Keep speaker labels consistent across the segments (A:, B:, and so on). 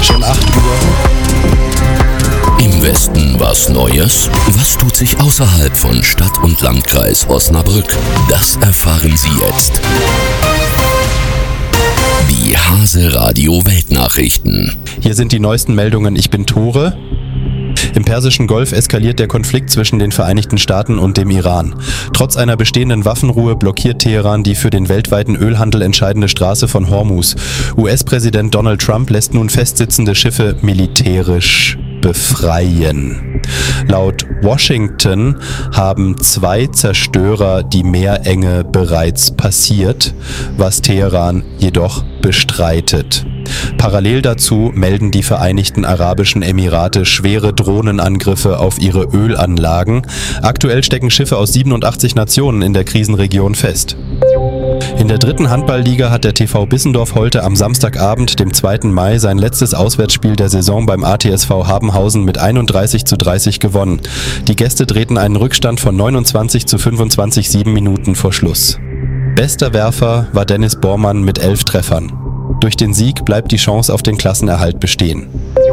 A: Schon 8 Uhr.
B: Im Westen was Neues? Was tut sich außerhalb von Stadt und Landkreis Osnabrück? Das erfahren Sie jetzt. Die Hase Radio Weltnachrichten.
A: Hier sind die neuesten Meldungen. Ich bin Tore. Im Persischen Golf eskaliert der Konflikt zwischen den Vereinigten Staaten und dem Iran. Trotz einer bestehenden Waffenruhe blockiert Teheran die für den weltweiten Ölhandel entscheidende Straße von Hormuz. US-Präsident Donald Trump lässt nun festsitzende Schiffe militärisch befreien. Laut Washington haben 2 Zerstörer die Meerenge bereits passiert, was Teheran jedoch bestreitet. Parallel dazu melden die Vereinigten Arabischen Emirate schwere Drohnenangriffe auf ihre Ölanlagen. Aktuell stecken Schiffe aus 87 Nationen in der Krisenregion fest. In der 3. Handballliga hat der TV Bissendorf Holte am Samstagabend, dem 2. Mai, sein letztes Auswärtsspiel der Saison beim ATSV Habenhausen mit 31:30 gewonnen. Die Gäste drehten einen Rückstand von 29:25 7 Minuten vor Schluss. Bester Werfer war Dennis Bormann mit 11 Treffern. Durch den Sieg bleibt die Chance auf den Klassenerhalt bestehen.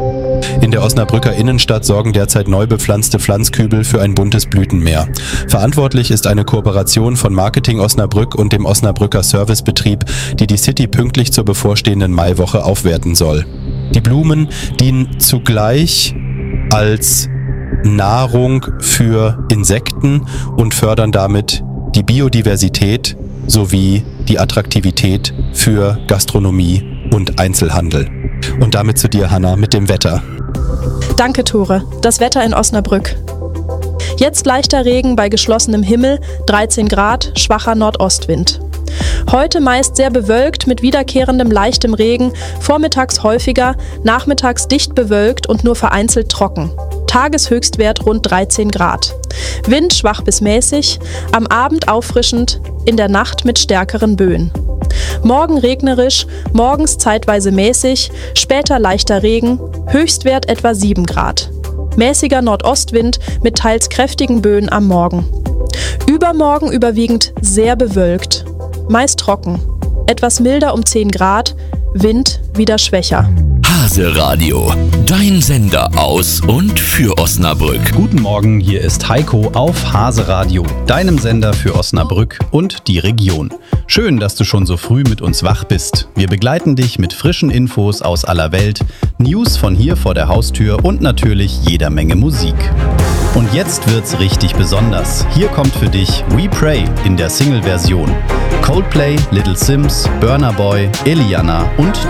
A: In der Osnabrücker Innenstadt sorgen derzeit neu bepflanzte Pflanzkübel für ein buntes Blütenmeer. Verantwortlich ist eine Kooperation von Marketing Osnabrück und dem Osnabrücker Servicebetrieb, die die City pünktlich zur bevorstehenden Maiwoche aufwerten soll. Die Blumen dienen zugleich als Nahrung für Insekten und fördern damit die Biodiversität sowie die Attraktivität für Gastronomie und Einzelhandel. Und damit zu dir, Hanna, mit dem Wetter.
C: Danke, Tore. Das Wetter in Osnabrück. Jetzt leichter Regen bei geschlossenem Himmel, 13 Grad, schwacher Nordostwind. Heute meist sehr bewölkt mit wiederkehrendem leichtem Regen, vormittags häufiger, nachmittags dicht bewölkt und nur vereinzelt trocken. Tageshöchstwert rund 13 Grad. Wind schwach bis mäßig, am Abend auffrischend, in der Nacht mit stärkeren Böen. Morgen regnerisch, morgens zeitweise mäßig, später leichter Regen, Höchstwert etwa 7 Grad. Mäßiger Nordostwind mit teils kräftigen Böen am Morgen. Übermorgen überwiegend sehr bewölkt, meist trocken, etwas milder um 10 Grad, Wind wieder schwächer.
B: Hase Radio, dein Sender aus und für Osnabrück.
D: Guten Morgen, hier ist Heiko auf Hase Radio, deinem Sender für Osnabrück und die Region. Schön, dass du schon so früh mit uns wach bist. Wir begleiten dich mit frischen Infos aus aller Welt, News von hier vor der Haustür und natürlich jeder Menge Musik. Und jetzt wird's richtig besonders. Hier kommt für dich We Pray in der Single-Version. Coldplay, Little Sims, Burna Boy, Eliana und